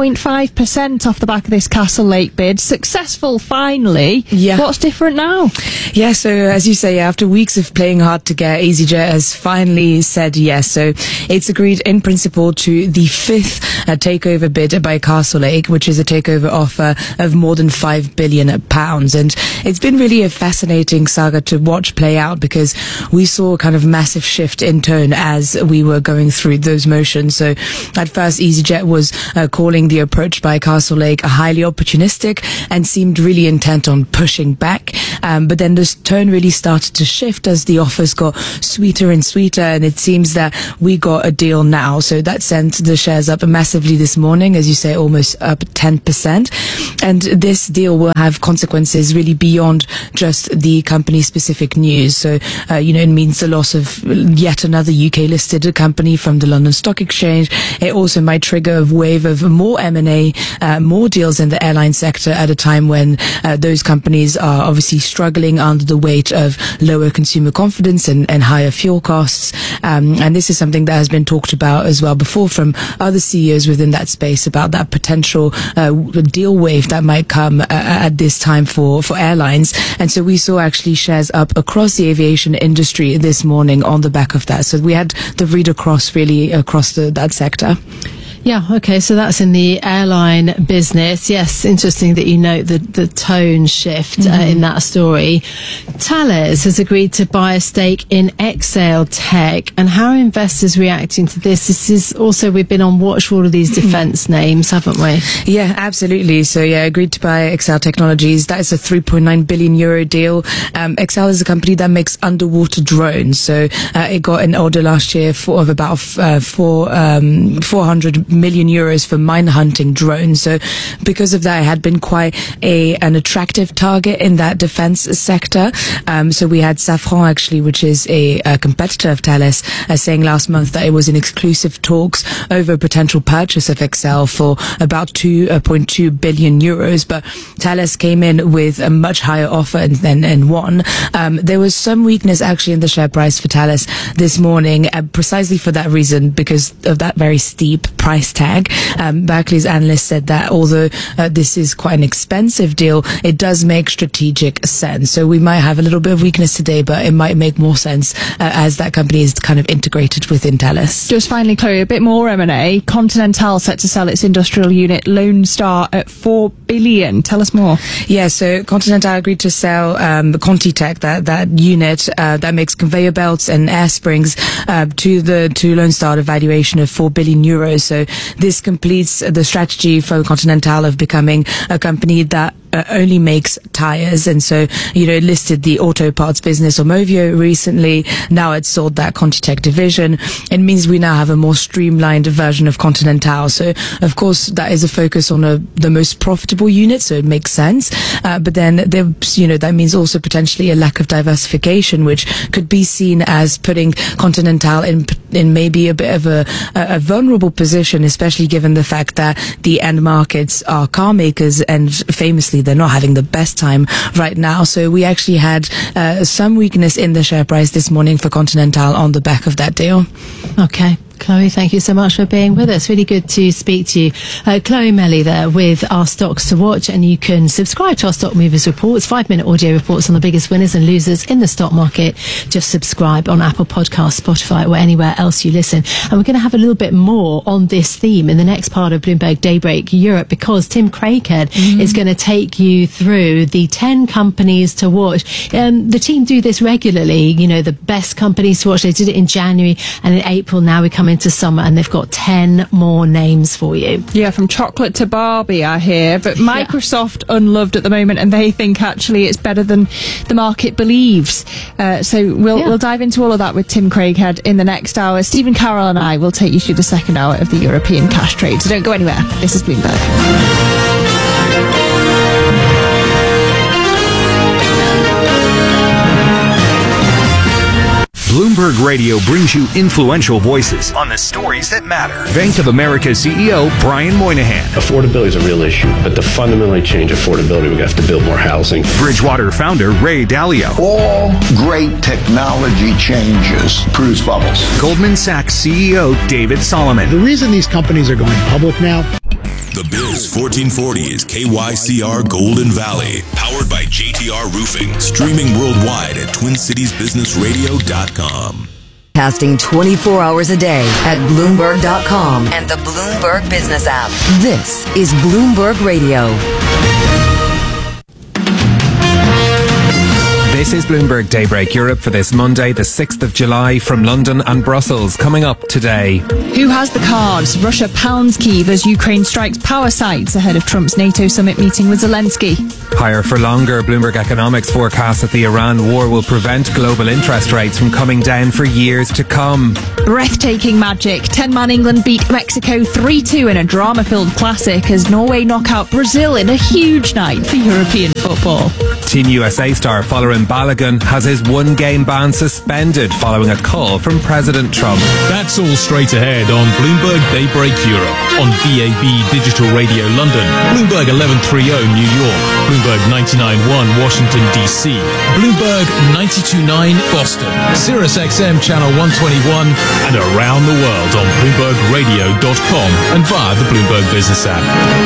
9.5% off the back of this Castle Lake bid. Successful, finally. Yeah. What's different now? Yeah, so as you say, after weeks of playing hard to get, EasyJet has finally said yes. So it's agreed in principle to the fifth takeover bid by Castle Lake, which is a takeover offer of more than £5 billion. And it's been really a fascinating saga to watch play out, because we saw a kind of massive shift in tone as we were going through those motions. So at first, EasyJet was calling the approach by Castle Lake highly opportunistic and seemed really intent on pushing back. But then this tone really started to shift as the offers got sweeter and sweeter, and it seems that we got a deal now. So that sent the shares up massively this morning, as you say, almost up 10%. And this deal will have consequences really beyond just the company-specific news. So, it means the loss of yet another UK-listed company from the London Stock Exchange. It also might trigger a wave of more M&A, more deals in the airline sector at a time when those companies are obviously struggling under the weight of lower consumer confidence and higher fuel costs. And this is something that has been talked about as well before from other CEOs within that space, about that potential deal wave that might come at this time for airlines. And so we saw actually shares up across the aviation industry this morning on the back of that. So we had the read across really across that sector. Yeah, okay, so that's in the airline business. Yes, interesting that you note the tone shift in that story. Thales has agreed to buy a stake in Exail Tech, and how are investors reacting to this? This is also, we've been on watch for all of these defence names, haven't we? Yeah, absolutely. So yeah, agreed to buy Exail Technologies. That is a €3.9 billion deal. Exail is a company that makes underwater drones. So it got an order last year of about 400 million euros for mine hunting drones. So because of that, it had been quite an attractive target in that defense sector. So we had Safran actually, which is a competitor of Thales, saying last month that it was in exclusive talks over a potential purchase of Exail for about 2.2 billion euros. But Thales came in with a much higher offer and won. There was some weakness actually in the share price for Thales this morning, precisely for that reason, because of that very steep price tag. Barclays analyst said that although this is quite an expensive deal, it does make strategic sense. So we might have a little bit of weakness today, but it might make more sense as that company is kind of integrated within Thales. Just finally, Chloe, a bit more M&A. Continental set to sell its industrial unit Lone Star at $4 billion. Tell us more. Yeah, so Continental agreed to sell ContiTech, that unit that makes conveyor belts and air springs to Lone Star at a valuation of €4 billion. So this completes the strategy for Continental of becoming a company that only makes tires. And so, it listed the auto parts business Aumovio recently. Now it's sold that ContiTech division. It means we now have a more streamlined version of Continental. So, of course, that is a focus on the most profitable unit, so it makes sense. But then, that means also potentially a lack of diversification, which could be seen as putting Continental in maybe a bit of a vulnerable position, especially given the fact that the end markets are car makers, and famously they're not having the best time right now. So we actually had some weakness in the share price this morning for Continental on the back of that deal. Okay. Chloe, thank you so much for being with us. Really good to speak to you. Chloe Melly there with our stocks to watch, and you can subscribe to our Stock Movers reports, 5-minute audio reports on the biggest winners and losers in the stock market. Just subscribe on Apple Podcasts, Spotify, or anywhere else you listen. And we're going to have a little bit more on this theme in the next part of Bloomberg Daybreak Europe, because Tim Craighead is going to take you through the 10 companies to watch. The team do this regularly, the best companies to watch. They did it in January, and in April now we come into summer, and they've got 10 more names for you. Yeah, from chocolate to Barbie, I hear. But Microsoft unloved at the moment, and they think actually it's better than the market believes. So we'll dive into all of that with Tim Craighead in the next hour. Stephen Carroll and I will take you through the second hour of the European cash trade. So don't go anywhere. This is Bloomberg. Bloomberg Radio brings you influential voices on the stories that matter. Bank of America CEO Brian Moynihan. Affordability is a real issue, but to fundamentally change affordability, we have to build more housing. Bridgewater founder Ray Dalio. All great technology changes produce bubbles. Goldman Sachs CEO David Solomon. The reason these companies are going public now. The Biz 1440 is KYCR Golden Valley, powered by JTR Roofing, streaming worldwide at TwinCitiesBusinessRadio.com. Casting 24 hours a day at Bloomberg.com and the Bloomberg Business app. This is Bloomberg Radio. This is Bloomberg Daybreak Europe for this Monday, the 6th of July, from London and Brussels. Coming up today. Who has the cards? Russia pounds Kyiv as Ukraine strikes power sites ahead of Trump's NATO summit meeting with Zelensky. Higher for longer. Bloomberg Economics forecasts that the Iran war will prevent global interest rates from coming down for years to come. Breathtaking magic. 10-man England beat Mexico 3-2 in a drama-filled classic as Norway knock out Brazil in a huge night for European football. Team USA star Folarin Balogun has his one-game ban suspended following a call from President Trump. That's all straight ahead on Bloomberg Daybreak Europe, on DAB Digital Radio London, Bloomberg 1130 New York, Bloomberg 99.1 Washington DC, Bloomberg 92.9 Boston, Sirius XM Channel 121, and around the world on BloombergRadio.com and via the Bloomberg Business app.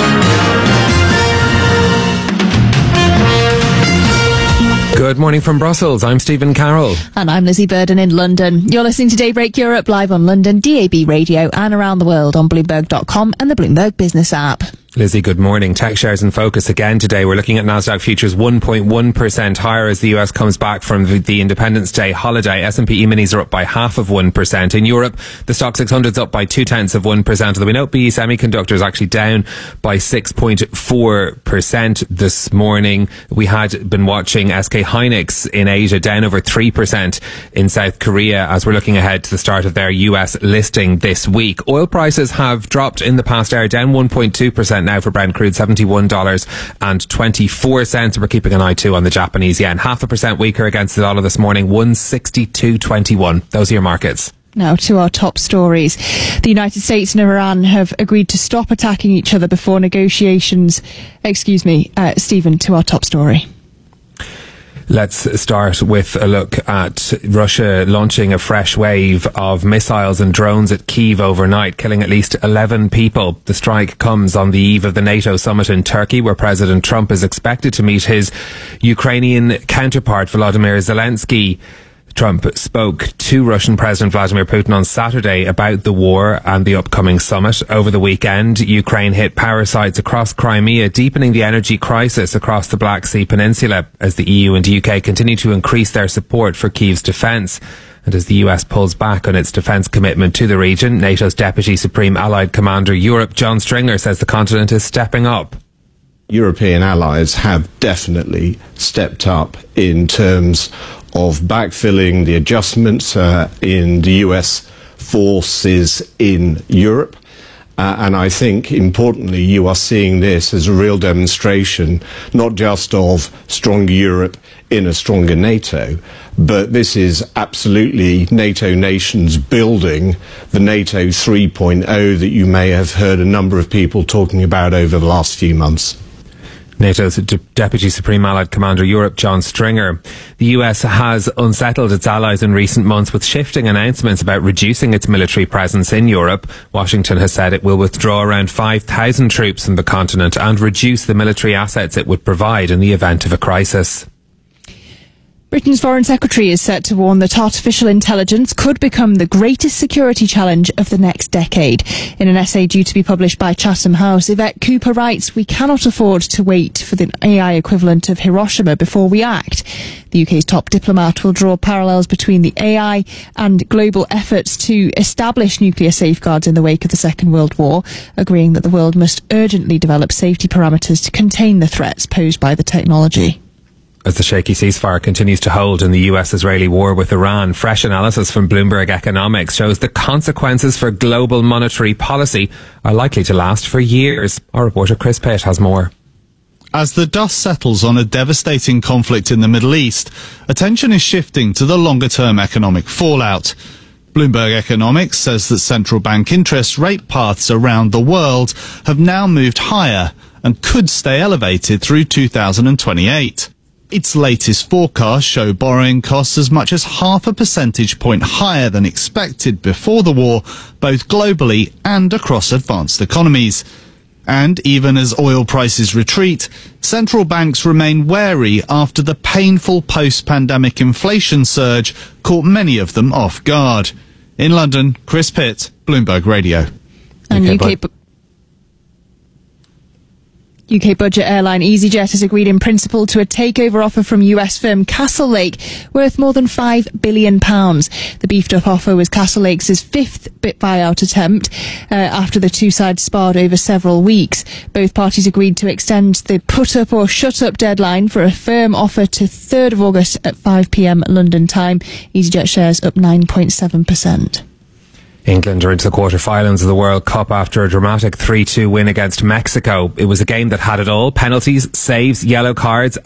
Good morning from Brussels. I'm Stephen Carroll. And I'm Lizzie Burden in London. You're listening to Daybreak Europe live on London, DAB Radio, and around the world on Bloomberg.com and the Bloomberg Business app. Lizzie, good morning. Tech shares in focus again today. We're looking at Nasdaq futures 1.1% higher as the US comes back from the Independence Day holiday. S&P E-minis are up by 0.5%. In Europe, the Stock 600 is up by 0.2%. Although we note BE Semiconductor is actually down by 6.4% this morning. We had been watching SK Hynix in Asia down over 3% in South Korea as we're looking ahead to the start of their US listing this week. Oil prices have dropped in the past hour, down 1.2% now for Brent crude, $71.24. We're keeping an eye too on the Japanese yen, 0.5% weaker against the dollar this morning, 162.21. Those are your markets. Now to our top stories. The United States and Iran have agreed to stop attacking each other before negotiations. Stephen, to our top story. Let's start with a look at Russia launching a fresh wave of missiles and drones at Kyiv overnight, killing at least 11 people. The strike comes on the eve of the NATO summit in Turkey, where President Trump is expected to meet his Ukrainian counterpart, Volodymyr Zelensky. Trump spoke to Russian President Vladimir Putin on Saturday about the war and the upcoming summit. Over the weekend, Ukraine hit power sites across Crimea, deepening the energy crisis across the Black Sea Peninsula as the EU and UK continue to increase their support for Kyiv's defence. And as the US pulls back on its defence commitment to the region, NATO's Deputy Supreme Allied Commander Europe, John Stringer, says the continent is stepping up. European allies have definitely stepped up in terms of backfilling the adjustments in the US forces in Europe. And I think, importantly, you are seeing this as a real demonstration, not just of stronger Europe in a stronger NATO, but this is absolutely NATO nations building the NATO 3.0 that you may have heard a number of people talking about over the last few months. NATO's Deputy Supreme Allied Commander Europe, John Stringer. The US has unsettled its allies in recent months with shifting announcements about reducing its military presence in Europe. Washington has said it will withdraw around 5,000 troops from the continent and reduce the military assets it would provide in the event of a crisis. Britain's Foreign Secretary is set to warn that artificial intelligence could become the greatest security challenge of the next decade. In an essay due to be published by Chatham House, Yvette Cooper writes, "We cannot afford to wait for the AI equivalent of Hiroshima before we act." The UK's top diplomat will draw parallels between the AI and global efforts to establish nuclear safeguards in the wake of the Second World War, agreeing that the world must urgently develop safety parameters to contain the threats posed by the technology. As the shaky ceasefire continues to hold in the US-Israeli war with Iran, fresh analysis from Bloomberg Economics shows the consequences for global monetary policy are likely to last for years. Our reporter Chris Pitt has more. As the dust settles on a devastating conflict in the Middle East, attention is shifting to the longer-term economic fallout. Bloomberg Economics says that central bank interest rate paths around the world have now moved higher and could stay elevated through 2028. Its latest forecasts show borrowing costs as much as 0.5 percentage point higher than expected before the war, both globally and across advanced economies. And even as oil prices retreat, central banks remain wary after the painful post-pandemic inflation surge caught many of them off guard. In London, Chris Pitt, Bloomberg Radio. And UK budget airline EasyJet has agreed in principle to a takeover offer from US firm Castlelake worth more than £5 billion. The beefed up offer was Castlelake's fifth buyout attempt after the two sides sparred over several weeks. Both parties agreed to extend the put up or shut up deadline for a firm offer to 3rd of August at 5 p.m. London time. EasyJet shares up 9.7%. England are into the quarter-finals of the World Cup after a dramatic 3-2 win against Mexico. It was a game that had it all: penalties, saves, yellow cards